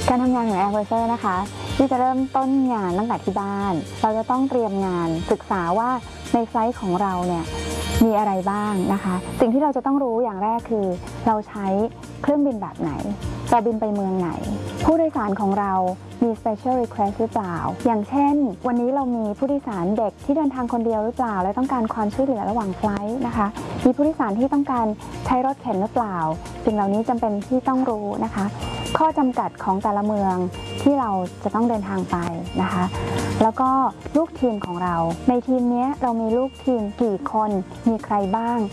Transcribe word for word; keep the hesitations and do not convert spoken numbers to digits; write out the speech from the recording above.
การทำงานของ Air Purser นะคะที่จะเริ่มต้นงานตั้งแต่ที่บ้านเราจะต้องเตรียมงานศึกษาว่าในไฟลท์ของเราเนี่ยมีอะไรบ้างนะคะสิ่งที่เราจะต้องรู้อย่างแรกคือเราใช้เครื่องบินแบบไหนเราบินไปเมืองไหนผู้โดยสารของเรามี special request หรือเปล่าอย่างเช่นวันนี้เรามีผู้โดยสารเด็กที่เดินทางคนเดียวหรือเปล่าและต้องการความช่วยเหลือระหว่างไฟลท์นะคะมีผู้โดยสารที่ต้องการใช้รถเข็นหรือเปล่าสิ่งเหล่านี้จำเป็นที่ต้องรู้นะคะข้อจำกัดของแต่ละเมืองที่เราจะต้องเดินทางไปนะคะแล้วก็ลูกทีมของเราในทีมนี้เรามีลูกทีมกี่คนมีใครบ้าง